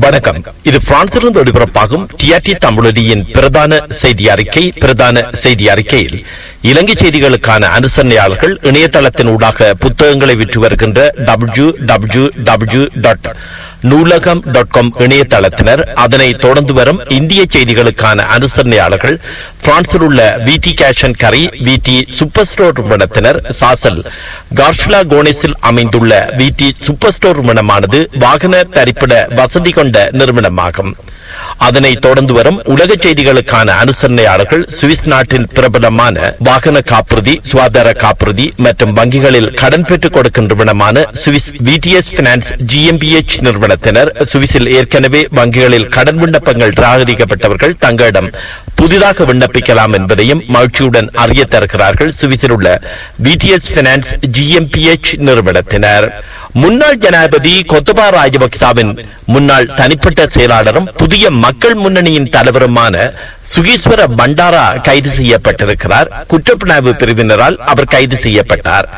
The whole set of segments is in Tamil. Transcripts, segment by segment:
வணக்கம். இது பிரான்சிலிருந்து ஒளிபரப்பாகும் டிஆர்டி தமிழொலியின் பிரதான செய்தி அறிக்கையில் இலங்கை செய்திகளுக்கான அனுசரணையாளர்கள் இணையதளத்தின் ஊடாக புத்தகங்களை விற்று வருகின்ற www.நூலகம்.com இணையதளத்தினர், அதனை தொடர்ந்து வரும் இந்திய செய்திகளுக்கான அனுசரணையாளர்கள் பிரான்சில் உள்ள விடி கேஷ் அண்ட் கரி விடி சூப்பர் ஸ்டோர் நிறுவனத்தினர், சாசல் கார்ஷ்லா கோனேஸில் அமைந்துள்ள விடி சூப்பர் ஸ்டோர் நிறுவனமானது வாகன தரிப்பிட வசதி கொண்ட நிறுவனமாகும். அதனை தொடர்ந்து வரும் உலக செய்திகளுக்கான அனுசரணையாளர்கள் சுவிஸ் நாட்டின் பிரபலமான வாகன காப்புறுதி, சுகாதார காப்புறுதி மற்றும் வங்கிகளில் கடன் பெற்றுக் கொடுக்கும் நிறுவனமான சுவிஸ் விடிஎஸ் பினான்ஸ் ஜிஎம்பிஎச் நிறுவனத்தினர், சுவிஸில் ஏற்கனவே வங்கிகளில் கடன் விண்ணப்பங்கள் நிராகரிக்கப்பட்டவர்கள் தங்களிடம் புதிதாக விண்ணப்பிக்கலாம் என்பதையும் மகிழ்ச்சியுடன் அறிய தருகிறார்கள் சுவிஸில் உள்ள விடிஎஸ் பினான்ஸ் ஜிஎம்பிஎச் நிறுவனத்தினர். முன்னாள் ஜனாதிபதி கோத்தபா ராஜபக்சவின் முன்னாள் தனிப்பட்ட செயலாளரும் புதிய மக்கள் முன்னணியின் தலைவருமான சுகீஸ்வர பண்டாரா கைது செய்யப்பட்டிருக்கிறார். குற்றப்புலனாய்வு பிரிவினரால் அவர் கைது செய்யப்பட்டார்.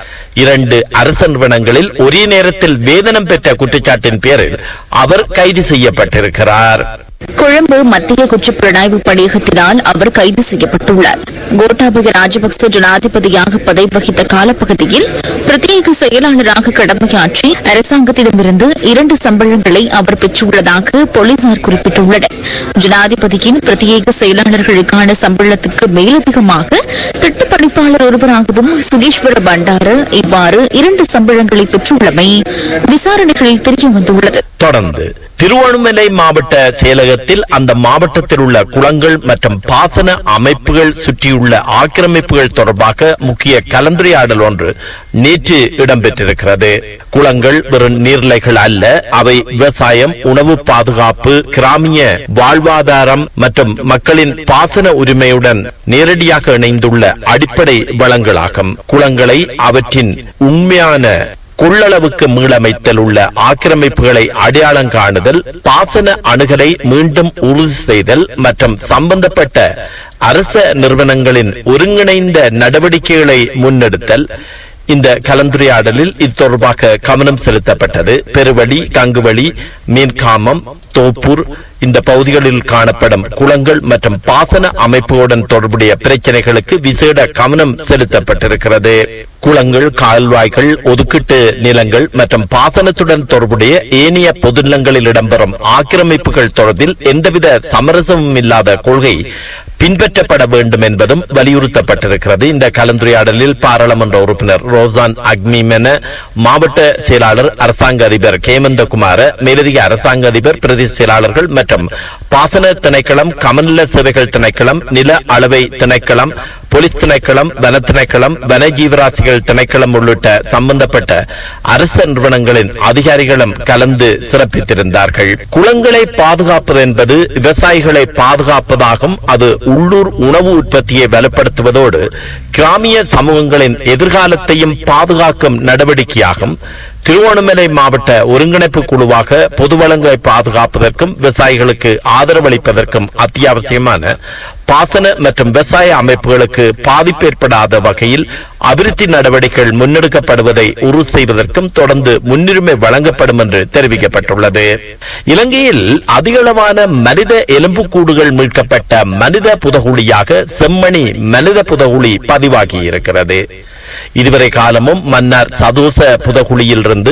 2 அரசு நிறுவனங்களில் ஒரே நேரத்தில் வேதனம் பெற்ற குற்றச்சாட்டின் பேரில் அவர் கைது செய்யப்பட்டிருக்கிறார். கொழும்பு மத்திய குற்றப்புலனாய்வு பணியகத்தினால் அவர் கைது செய்யப்பட்டுள்ளார். கோட்டாபய ராஜபக்ச ஜனாதிபதியாக பதவி வகித்த காலப்பகுதியில் பிரத்யேக செயலாளராக கடமையாற்றி அரசாங்கத்திடமிருந்து 2 சம்பளங்களை அவர் பெற்றுள்ளதாக போலீசார் குறிப்பிட்டுள்ளனர். ஜனாதிபதியின் பிரத்யேக செயலாளர்களுக்கான சம்பளத்துக்கு மேலதிகமாக திட்டப்பணிப்பாளர் ஒருவராகவும் சுகீஸ்வர பண்டார இவ்வாறு 2 சம்பளங்களை பெற்றுள்ளமை விசாரணைகளில் தெரியவந்துள்ளது. தொடர்ந்து திருவண்ணாமலை மாவட்ட செயலகத்தில் அந்த மாவட்டத்தில் உள்ள குளங்கள் மற்றும் பாசன அமைப்புகள் சுற்றியுள்ள ஆக்கிரமிப்புகள் தொடர்பாக முக்கிய கலந்துரையாடல் ஒன்று நேற்று இடம்பெற்றிருக்கிறது. குளங்கள் வெறும் நீர்நிலைகள் அல்ல, அவை விவசாயம், உணவு பாதுகாப்பு, கிராமிய வாழ்வாதாரம் மற்றும் மக்களின் பாசன உரிமையுடன் நேரடியாக இணைந்துள்ள அடிப்படை வளங்களாகும். குளங்களை அவற்றின் உண்மையான கொள்ளளவுக்கு மீளமைத்தல் உள்ள ஆக்கிரமிப்புகளை அடையாளம் காணுதல், பாசன அணுகலை மீண்டும் உறுதி செய்தல் மற்றும் சம்பந்தப்பட்ட அரச நிறுவனங்களின் ஒருங்கிணைந்த நடவடிக்கைகளை முன்னெடுத்தல். இந்த கலந்துரையாடலில் இது தொடர்பாக கவனம் செலுத்தப்பட்டது. பெருவழி, கங்குவழி, மீன்காமம், தோப்பூர் இந்த பகுதிகளில் காணப்படும் குளங்கள் மற்றும் பாசன அமைப்புடன் தொடர்புடைய பிரச்சனைகளுக்கு விசேட கவனம் செலுத்தப்பட்டிருக்கிறது. குளங்கள், கால்வாய்கள், ஒதுக்கீட்டு நிலங்கள் மற்றும் பாசனத்துடன் தொடர்புடைய ஏனைய பொது நிலங்களில் இடம்பெறும் ஆக்கிரமிப்புகள் தொடர்பில் எந்தவித சமரசமும் இல்லாத கொள்கை பின்பற்றப்பட வேண்டும் என்பதும் வலியுறுத்தப்பட்டிருக்கிறது. இந்த கலந்துரையாடலில் பாராளுமன்ற உறுப்பினர் ரோசான் அக்மிமென, மாவட்ட செயலாளர் அரசாங்க அதிபர் கேமந்தகுமார, மேலதிக அரசாங்க அதிபர், பிரதேச செயலாளர்கள் மற்றும் பாசன திணைக்களம், கமநல சேவைகள் திணைக்களம், நில அளவை திணைக்களம், போலீஸ் திணைக்களம், வன திணைக்களம், வன ஜீவராசிகள் திணைக்களம் உள்ளிட்ட சம்பந்தப்பட்ட அரசு நிறுவனங்களின் அதிகாரிகளும் கலந்து சிறப்பித்திருந்தார்கள். குளங்களை பாதுகாப்பது என்பது விவசாயிகளை பாதுகாப்பதாகும். அது உள்ளூர் உணவு உற்பத்தியை வலுப்படுத்துவதோடு கிராமிய சமூகங்களின் எதிர்காலத்தையும் பாதுகாக்கும் நடவடிக்கையாகும். திருவோணமலை மாவட்ட ஒருங்கிணைப்பு குழுவாக பொது வளங்களை பாதுகாப்பதற்கும் விவசாயிகளுக்கு ஆதரவளிப்பதற்கும் அத்தியாவசியமான பாசன மற்றும் விவசாய அமைப்புகளுக்கு பாதிப்பு ஏற்படாத வகையில் அபிவிருத்தி நடவடிக்கைகள் முன்னெடுக்கப்படுவதை உறுதி செய்வதற்கும் தொடர்ந்து முன்னுரிமை வழங்கப்படும் என்று தெரிவிக்கப்பட்டுள்ளது. இலங்கையில் அதிகளவான மனித எலும்புக்கூடுகள் மீட்கப்பட்ட மனித புதகுழியாக செம்மணி மனித புதகுழி பதிவாகி இருக்கிறது. இதுவரை காலமும் மன்னார் சதோச புதகுழியில் இருந்து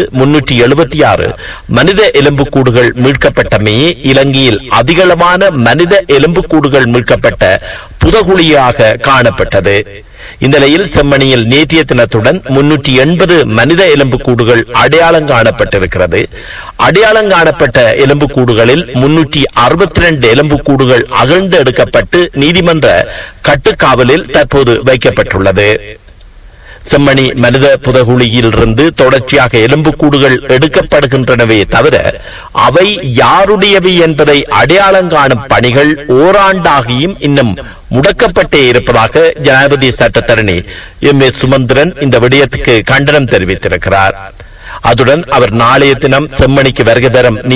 376 மனித எலும்புக்கூடுகள் மீட்கப்பட்டமையே இலங்கையில் அதிகளவான மனித எலும்புக்கூடுகள் மீட்கப்பட்ட புதகுழியாக காணப்பட்டது. இந்த நிலையில் செம்மணியில் நேற்றைய தினத்துடன் 380 மனித எலும்புக்கூடுகள் அடையாளம் காணப்பட்டிருக்கிறது. அடையாளம் காணப்பட்ட எலும்புக்கூடுகளில் 362 எலும்புக்கூடுகள் அகழ்ந்து எடுக்கப்பட்டு நீதிமன்ற கட்டுக்காவலில் தற்போது வைக்கப்பட்டுள்ளது. செம்மணி மனித புதகுழியில் இருந்து தொடர்ச்சியாக எலும்புக்கூடுகள் எடுக்கப்படுகின்றனவே தவிர அவை யாருடையவை என்பதை அடையாளம் காணும் பணிகள் ஓராண்டாகியும் இன்னும் முடக்கப்பட்டே இருப்பதாக ஜனாதிபதி சட்டத்தரணி M.A. சுமந்திரன் இந்த விடயத்துக்கு கண்டனம் தெரிவித்திருக்கிறார். அதுடன் அவர் நாளைய தினம் செம்மணிக்கு வருகை தரும்